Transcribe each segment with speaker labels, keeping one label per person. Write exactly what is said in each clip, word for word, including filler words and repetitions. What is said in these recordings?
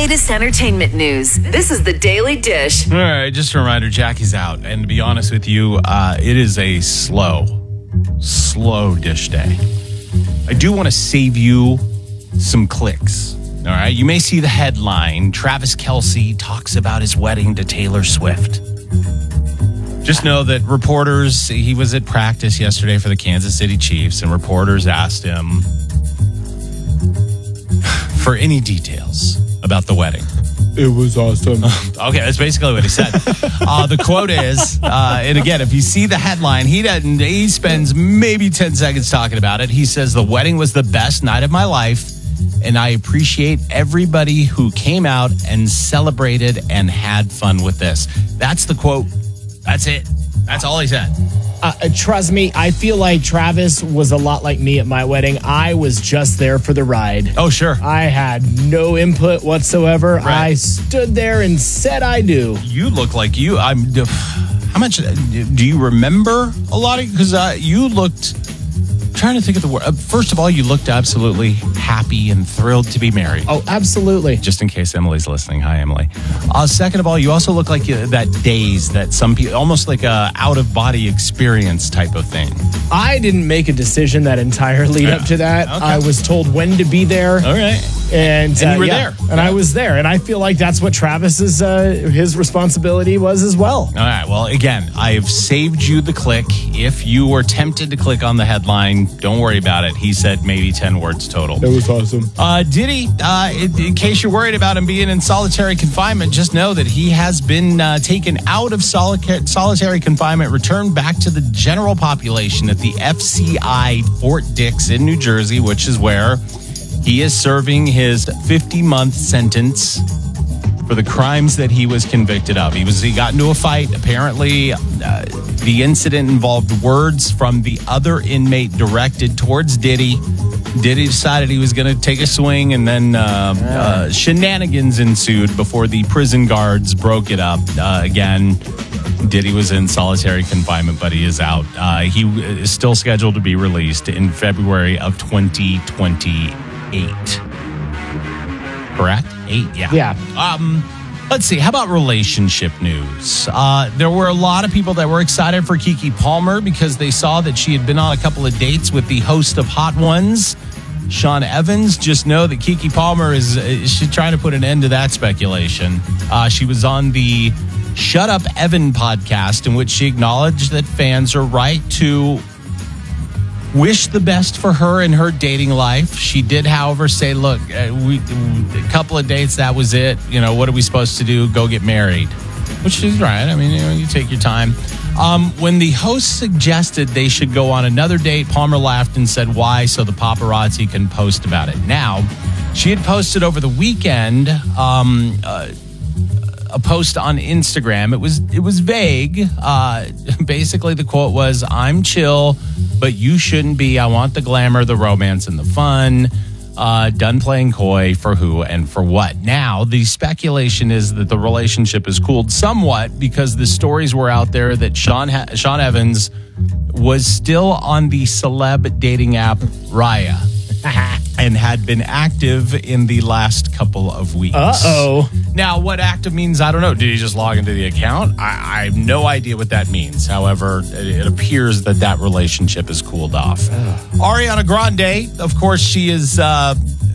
Speaker 1: latest entertainment news. This is the Daily Dish.
Speaker 2: All right, just a reminder, Jackie's out. And to be honest with you, uh, it is a slow, slow dish day. I do want to save you some clicks. All right, you may see the headline, Travis Kelce talks about his wedding to Taylor Swift. Just know that reporters, he was at practice yesterday for the Kansas City Chiefs, and reporters asked him for any details about the wedding.
Speaker 3: It was awesome.
Speaker 2: Okay, that's basically what he said. uh, the quote is, uh, and again, if you see the headline, he doesn't. He spends maybe ten seconds talking about it. He says, the wedding was the best night of my life, and I appreciate everybody who came out and celebrated and had fun with this. That's the quote. That's it. That's all he said.
Speaker 4: Uh, trust me, I feel like Travis was a lot like me at my wedding. I was just there for the ride.
Speaker 2: Oh, sure.
Speaker 4: I had no input whatsoever.
Speaker 2: Right.
Speaker 4: I stood there and said I do.
Speaker 2: You look like you. I'm. How much do you remember? A lot of because uh, you looked. Trying to think of the word. Uh, first of all, you looked absolutely happy and thrilled to be married.
Speaker 4: Oh, absolutely.
Speaker 2: Just in case Emily's listening. Hi, Emily. Uh, second of all, you also look like you, that daze that some people, almost like a out of body experience type of thing.
Speaker 4: I didn't make a decision that entire lead up to that.
Speaker 2: Okay.
Speaker 4: I was told when to be there.
Speaker 2: All right.
Speaker 4: And,
Speaker 2: And you
Speaker 4: uh,
Speaker 2: were
Speaker 4: yeah,
Speaker 2: there.
Speaker 4: And I was there. And I feel like that's what Travis's uh, his responsibility was as well.
Speaker 2: All right. Well, again, I have saved you the click. If you were tempted to click on the headline, don't worry about it. He said maybe ten words total.
Speaker 3: It was awesome.
Speaker 2: Uh, Diddy, uh, in, in case you're worried about him being in solitary confinement, just know that he has been uh, taken out of solica- solitary confinement, returned back to the general population at the F C I Fort Dix in New Jersey, which is where he is serving his fifty-month sentence for the crimes that he was convicted of. He was he got into a fight. Apparently, uh, the incident involved words from the other inmate directed towards Diddy. Diddy decided he was going to take a swing, and then uh, uh, shenanigans ensued before the prison guards broke it up. Uh, again, Diddy was in solitary confinement, but he is out. Uh, he is still scheduled to be released in February of twenty twenty-eight. Correct? Eight, yeah.
Speaker 4: Yeah.
Speaker 2: Um, let's see. How about relationship news? Uh, there were a lot of people that were excited for Keke Palmer because they saw that she had been on a couple of dates with the host of Hot Ones, Sean Evans. Just know that Keke Palmer is, is she trying to put an end to that speculation. Uh, she was on the Shut Up Evan podcast, in which she acknowledged that fans are right to wish the best for her in her dating life. She did, however, say, look, uh, we, a couple of dates, that was it. You know, what are we supposed to do? Go get married. Which is right. I mean, you know, you take your time. Um, when the host suggested they should go on another date, Palmer laughed and said, why? So the paparazzi can post about it. Now, she had posted over the weekend um, uh, a post on Instagram. It was it was vague. Uh, basically, the quote was, I'm chill, but you shouldn't be. I want the glamour, the romance, and the fun. Uh, done playing coy for who and for what. Now, the speculation is that the relationship has cooled somewhat because the stories were out there that Sean, ha- Sean Evans was still on the celeb dating app Raya and had been active in the last couple of weeks.
Speaker 4: Uh-oh.
Speaker 2: Now, what active means, I don't know. Did he just log into the account? I, I have no idea what that means. However, it, it appears that that relationship has cooled off. Ugh. Ariana Grande, of course, she is uh,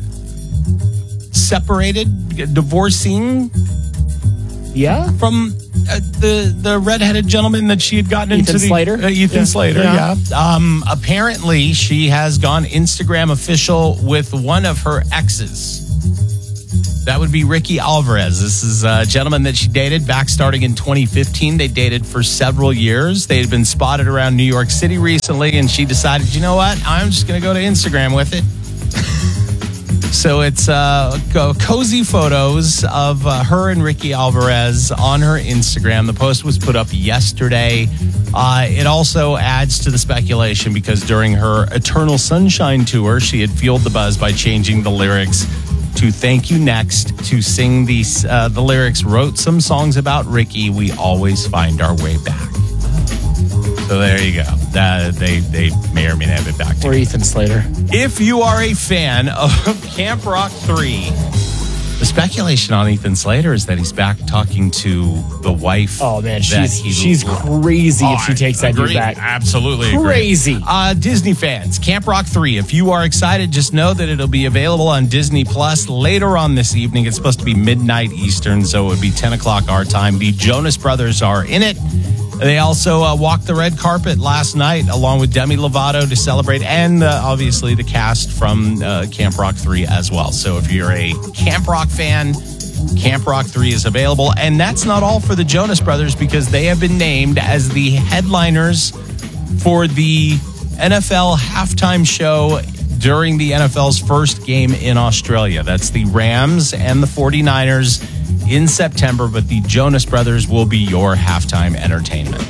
Speaker 2: separated, divorcing
Speaker 4: Yeah?
Speaker 2: from uh, the the redheaded gentleman that she had gotten
Speaker 4: Ethan
Speaker 2: into. The,
Speaker 4: Slater?
Speaker 2: Uh, Ethan
Speaker 4: Yeah.
Speaker 2: Slater,
Speaker 4: Yeah.
Speaker 2: yeah. Um, apparently, she has gone Instagram official with one of her exes. That would be Ricky Alvarez. This is a gentleman that she dated back starting in twenty fifteen. They dated for several years. They had been spotted around New York City recently, and she decided, you know what? I'm just going to go to Instagram with it. So it's uh, cozy photos of uh, her and Ricky Alvarez on her Instagram. The post was put up yesterday. Uh, it also adds to the speculation because during her Eternal Sunshine tour, she had fueled the buzz by changing the lyrics to Thank You Next to sing these. Uh, the lyrics, wrote some songs about Ricky. We always find our way back. So there you go. Uh, they they may or may not have it back to
Speaker 4: Or
Speaker 2: you.
Speaker 4: Ethan Slater.
Speaker 2: If you are a fan of Camp Rock three, the speculation on Ethan Slater is that he's back talking to the wife.
Speaker 4: Oh man,
Speaker 2: that
Speaker 4: she's
Speaker 2: he-
Speaker 4: she's crazy
Speaker 2: Oh,
Speaker 4: if she
Speaker 2: I
Speaker 4: takes that
Speaker 2: agree.
Speaker 4: dude back.
Speaker 2: Absolutely agree.
Speaker 4: Crazy.
Speaker 2: Uh, Disney fans, Camp Rock three. If you are excited, just know that it'll be available on Disney Plus later on this evening. It's supposed to be midnight Eastern, so it would be ten o'clock our time. The Jonas Brothers are in it. They also uh, walked the red carpet last night along with Demi Lovato to celebrate, and uh, obviously the cast from uh, Camp Rock three as well. So if you're a Camp Rock fan, Camp Rock three is available. And that's not all for the Jonas Brothers, because they have been named as the headliners for the N F L halftime show during the N F L's first game in Australia. That's the Rams and the forty-niners in September, but the Jonas Brothers will be your halftime entertainment.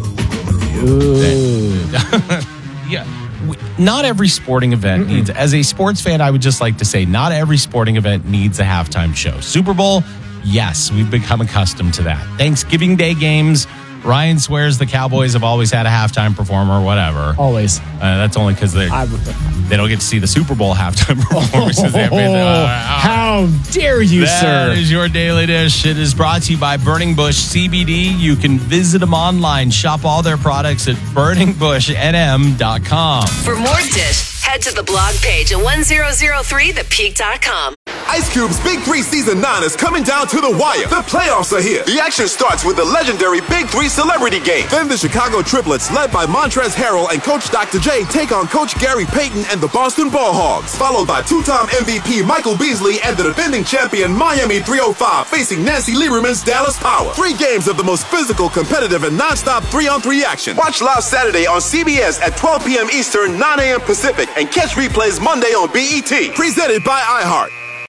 Speaker 2: Yeah. Not every sporting event Mm-mm. needs, as a sports fan, I would just like to say, not every sporting event needs a halftime show. Super Bowl, yes, we've become accustomed to that. Thanksgiving Day games, Ryan swears the Cowboys have always had a halftime performer or whatever.
Speaker 4: Always.
Speaker 2: Uh, that's only because they they don't get to see the Super Bowl halftime performances.
Speaker 4: Oh, uh, how dare you,
Speaker 2: that
Speaker 4: sir?
Speaker 2: That is your Daily Dish. It is brought to you by Burning Bush C B D. You can visit them online. Shop all their products at burning bush n m dot com.
Speaker 1: For more Dish, head to the blog page at one thousand three the peak dot com.
Speaker 3: Ice Cube's Big Three Season nine is coming down to the wire. The playoffs are here. The action starts with the legendary Big Three Celebrity Game. Then the Chicago Triplets, led by Montrezl Harrell and Coach Doctor J, take on Coach Gary Payton and the Boston Ball Hogs. Followed by two-time M V P Michael Beasley and the defending champion Miami three oh five facing Nancy Lieberman's Dallas Power. Three games of the most physical, competitive, and non-stop three-on-three action. Watch live Saturday on C B S at twelve p.m. Eastern, nine a.m. Pacific, and catch replays Monday on B E T. Presented by iHeart.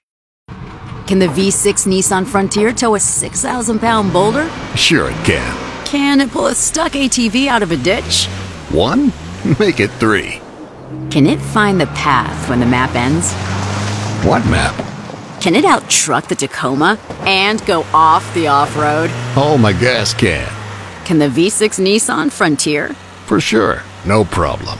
Speaker 5: Can the V six Nissan Frontier tow a six thousand pound boulder?
Speaker 6: Sure it can.
Speaker 5: Can it pull a stuck A T V out of a ditch?
Speaker 6: One? Make it three.
Speaker 5: Can it find the path when the map ends?
Speaker 6: What map?
Speaker 5: Can it out-truck the Tacoma and go off the off-road?
Speaker 6: Oh, my gas can.
Speaker 5: Can the V six Nissan Frontier?
Speaker 6: For sure. No problem.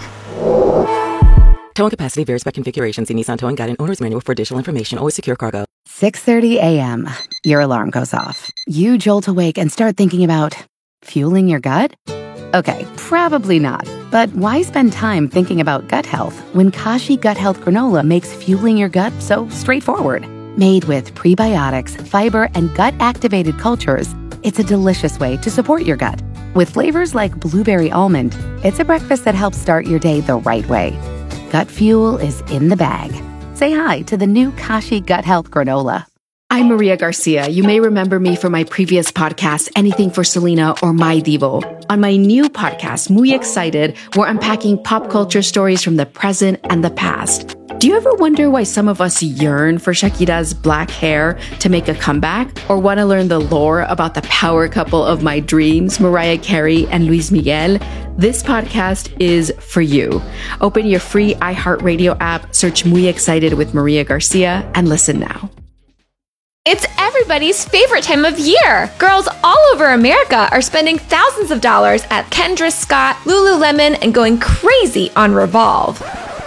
Speaker 7: Towing capacity varies by configuration. See Nissan Towing Guide and Owner's Manual for additional information. Always secure cargo.
Speaker 8: six thirty a.m. Your alarm goes off. You jolt awake and start thinking about fueling your gut? Okay, probably not. But why spend time thinking about gut health when Kashi Gut Health Granola makes fueling your gut so straightforward? Made with prebiotics, fiber, and gut-activated cultures, it's a delicious way to support your gut. With flavors like blueberry almond, it's a breakfast that helps start your day the right way. Gut fuel is in the bag. Say hi to the new Kashi Gut Health Granola.
Speaker 9: I'm Maria Garcia. You may remember me from my previous podcast, Anything for Selena or My Divo. On my new podcast, Muy Excited, we're unpacking pop culture stories from the present and the past. Do you ever wonder why some of us yearn for Shakira's black hair to make a comeback? Or want to learn the lore about the power couple of my dreams, Mariah Carey and Luis Miguel? This podcast is for you. Open your free iHeartRadio app, search Muy Excited with Maria Garcia, and listen now.
Speaker 10: It's everybody's favorite time of year. Girls all over America are spending thousands of dollars at Kendra Scott, Lululemon, and going crazy on Revolve.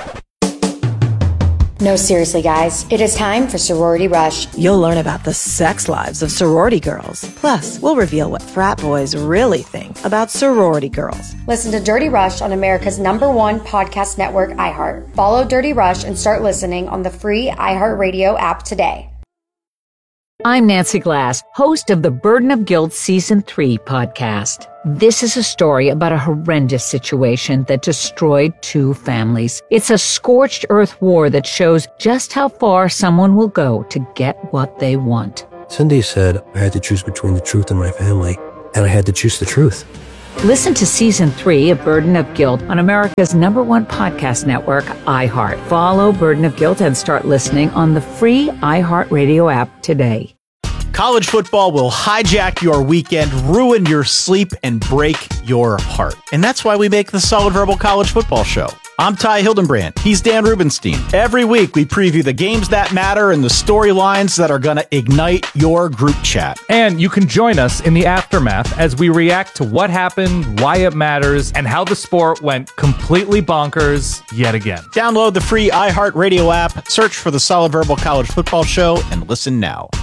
Speaker 11: No, seriously, guys. It is time for Sorority Rush.
Speaker 12: You'll learn about the sex lives of sorority girls. Plus, we'll reveal what frat boys really think about sorority girls.
Speaker 11: Listen to Dirty Rush on America's number one podcast network, iHeart. Follow Dirty Rush and start listening on the free iHeartRadio app today.
Speaker 13: I'm Nancy Glass, host of the Burden of Guilt Season three podcast. This is a story about a horrendous situation that destroyed two families. It's a scorched earth war that shows just how far someone will go to get what they want.
Speaker 14: Cindy said I had to choose between the truth and my family, and I had to choose the truth.
Speaker 13: Listen to Season three of Burden of Guilt on America's number one podcast network, iHeart. Follow Burden of Guilt and start listening on the free iHeartRadio app today.
Speaker 15: College football will hijack your weekend, ruin your sleep, and break your heart. And that's why we make the Solid Verbal College Football Show. I'm Ty Hildenbrand. He's Dan Rubenstein. Every week, we preview the games that matter and the storylines that are going to ignite your group chat.
Speaker 16: And you can join us in the aftermath as we react to what happened, why it matters, and how the sport went completely bonkers yet again.
Speaker 15: Download the free iHeartRadio app, search for the Solid Verbal College Football Show, and listen now.